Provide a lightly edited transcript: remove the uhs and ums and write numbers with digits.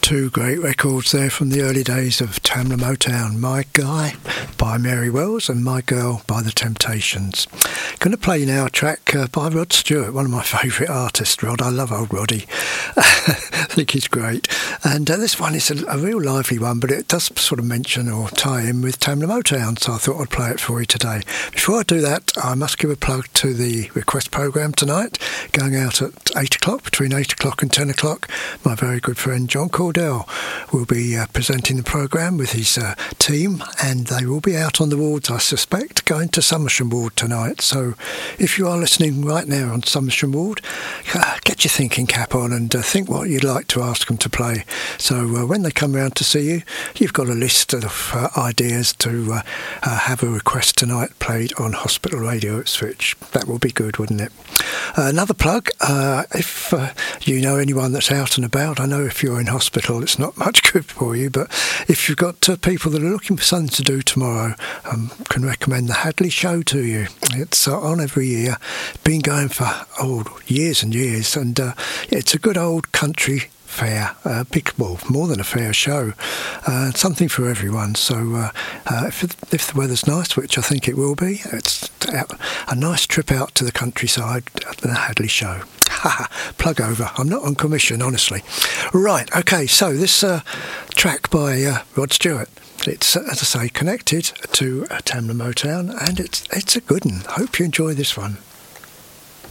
Two great records there from the early days of Tamla Motown. My Guy by Mary Wells and My Girl by The Temptations. Going to play now a track by Rod Stewart, one of my favourite artists, Rod. I love old Roddy. I think he's great. And this one is a real lively one, but it does sort of mention or tie in with Tamla Motown, so I thought I'd play it for you today. Before I do that, I must give a plug to the request programme tonight, going out at 8 o'clock, between 8 o'clock and 10 o'clock. My very good friend John Cordell will be presenting the programme with his team, and they will be out on the wards, I suspect, going to Somersham Ward tonight. So if you are listening right now on Somersham Ward, get your thinking cap on and think what you'd like to ask them to play. So when they come round to see you, you've got a list of ideas to have a request tonight played on Hospital Radio at Switch. That will be good, wouldn't it? Another plug, if you know anyone that's out and about, I know if you're in hospital it's not much good for you, but if you've got people that are looking for something to do tomorrow, can recommend the Hadley Show to you. It's on every year, been going for years and years, and it's a good old country fair, more than a fair show, something for everyone. So if the weather's nice, which I think it will be, it's a nice trip out to the countryside at the Hadley Show. Plug over. I'm not on commission, honestly. Right, okay, so this track by Rod Stewart, it's, as I say, connected to Tamla Motown, and it's a good one. Hope you enjoy this one.